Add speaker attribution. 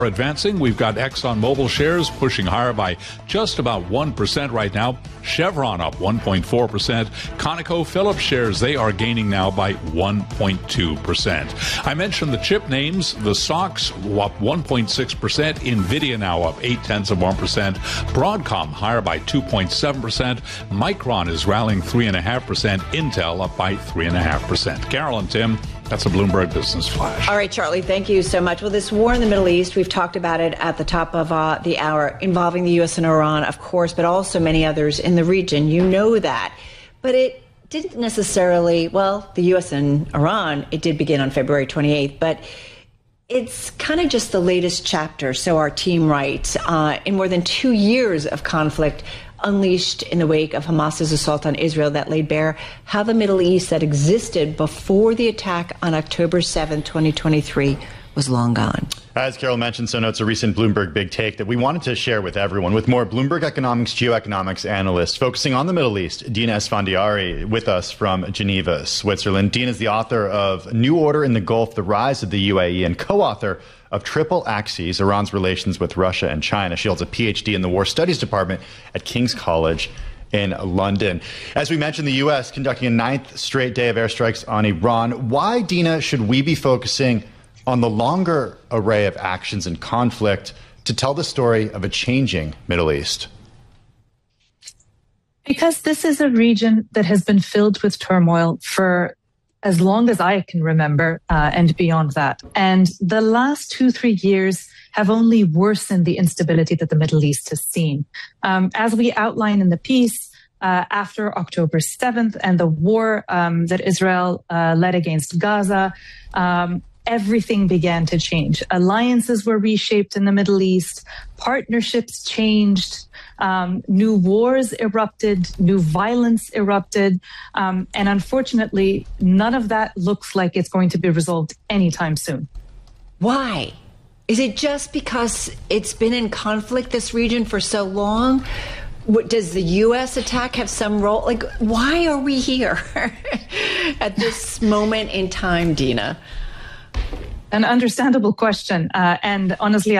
Speaker 1: Advancing, we've got ExxonMobil shares pushing higher by just about 1% right now. Chevron up 1.4%. ConocoPhillips shares, they are gaining now by 1.2%. I mentioned the chip names. The stocks up 1.6%. NVIDIA now up 0.8%. Broadcom higher by 2.7%. Micron is rallying 3.5%. Intel up by 3.5%. Carol and Tim, that's a Bloomberg Business Flash.
Speaker 2: All right, Charlie, thank you so much. Well, this war in the Middle East, we've talked about it at the top of the hour, involving the U.S. and Iran, of course, but also many others in the region. You know that. But it didn't necessarily, well, the U.S. and Iran, it did begin on February 28th, but it's kind of just the latest chapter, so our team writes, in more than 2 years of conflict unleashed in the wake of Hamas's assault on Israel that laid bare how the Middle East that existed before the attack on October 7, 2023 was long gone.
Speaker 3: As Carol mentioned, so notes a recent Bloomberg Big Take that we wanted to share with everyone. With more Bloomberg Economics geoeconomics analyst focusing on the Middle East, Dina Esfandiari, with us from Geneva, Switzerland. Dina is the author of New Order in the Gulf, The Rise of the UAE, and co-author of Triple Axes, Iran's Relations with Russia and China. She holds a PhD in the War Studies Department at King's College in London. As we mentioned, the U.S. conducting a 9th straight day of airstrikes on Iran. Why, Dina, should we be focusing on the longer array of actions and conflict to tell the story of a changing Middle East?
Speaker 4: Because this is a region that has been filled with turmoil for as long as I can remember, and beyond that. And the last 2-3 years have only worsened the instability that the Middle East has seen. As we outline in the piece, after October 7th and the war that Israel led against Gaza, everything began to change. Alliances were reshaped in the Middle East, partnerships changed, new wars erupted, new violence erupted, and unfortunately, none of that looks like it's going to be resolved anytime soon.
Speaker 2: Why? Is it just because it's been in conflict, this region, for so long? Does the U.S. attack have some role? Like, why are we here at this moment in time, Dina?
Speaker 4: An understandable question. And honestly,